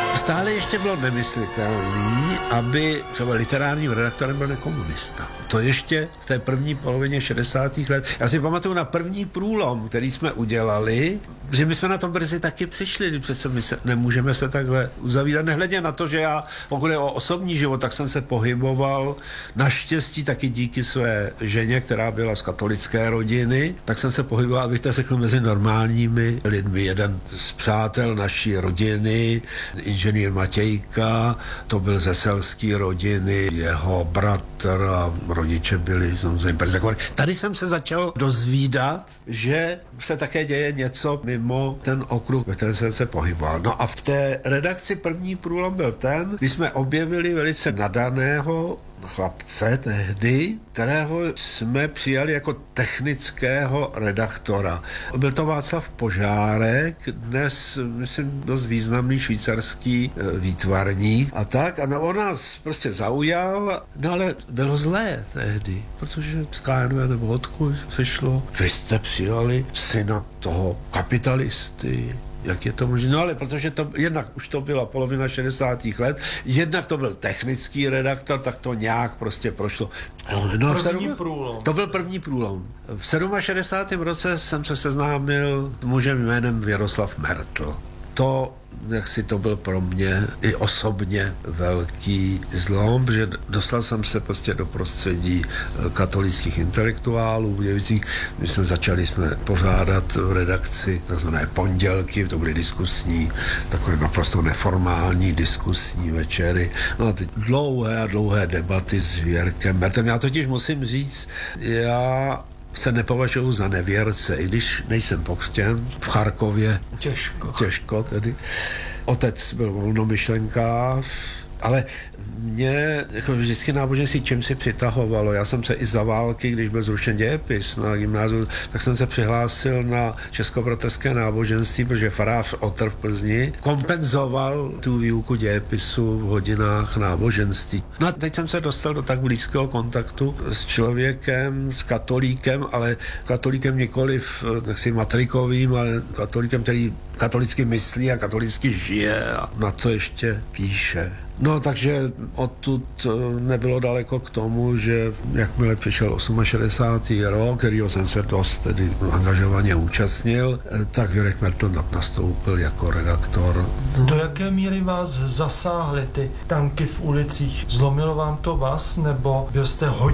Stále ještě bylo nemyslitelné, aby třeba literárním redaktorem byl nekomunista. To ještě v té první polovině 60. let. Já si pamatuju na první průlom, který jsme udělali, že my jsme na tom brzy taky přišli, přece my nemůžeme se takhle uzavírat, nehledě na to, že já, pokud je o osobní život, tak jsem se pohyboval naštěstí taky díky své ženě, která byla z katolické rodiny, tak jsem se pohyboval, abych to řekl, mezi normálními lidmi. Jeden z přátel naší rodiny, inženýr Matějka, to byl ze selské rodiny, jeho bratr a rodiče byli samozřejmě perzekovaní. Tady jsem se začal dozvídat, že se také děje něco mimo ten okruh, ve kterém jsem se pohyboval. No a v té redakci první průlom byl ten, kdy jsme objevili velice nadaného chlapce tehdy, kterého jsme přijali jako technického redaktora. Byl to Václav Požárek, dnes, myslím, dost významný švýcarský výtvarník a tak. A on nás prostě zaujal, no ale bylo zlé tehdy, protože z KNV nebo odkud se šlo. Vy jste přijali syna toho kapitalisty, jak je to možné? No ale protože to jednak už to byla polovina 60. let, jednak to byl technický redaktor, tak to nějak prostě prošlo. No, to byl první průlom. V 67. roce jsem se seznámil s mužem jménem Jaroslav Mertl. To, jak si to byl pro mě i osobně velký zlom, protože dostal jsem se prostě do prostředí katolických intelektuálů. My jsme začali pořádat v redakci takzvané pondělky, to byly diskusní, takové naprosto neformální diskusní večery. No a teď dlouhé debaty s Jirkem Mertlem. Já totiž musím říct, já se nepovažuji za nevěrce, i když nejsem pokřtěn v Charkově. Těžko tedy. Otec byl volnomyšlenkář, ale mě jako vždycky náboženství čím si přitahovalo. Já jsem se i za války, když byl zrušen dějepis na gymnáziu, tak jsem se přihlásil na českobratrské náboženství, protože farář Otr v Plzni kompenzoval tu výuku dějepisu v hodinách náboženství. No a teď jsem se dostal do tak blízkého kontaktu s člověkem, s katolíkem, ale katolíkem nikoliv jaksi matrikovým, ale katolíkem, který katolicky myslí a katolicky žije a na to ještě píše. No, takže odtud nebylo daleko k tomu, že jakmile přišel 68. rok, kterýho jsem se dost tedy angažovaně účastnil, tak Jirek Mertl nastoupil jako redaktor. Do jaké míry vás zasáhly ty tanky v ulicích? Zlomilo vám to vás, nebo byl jste hodně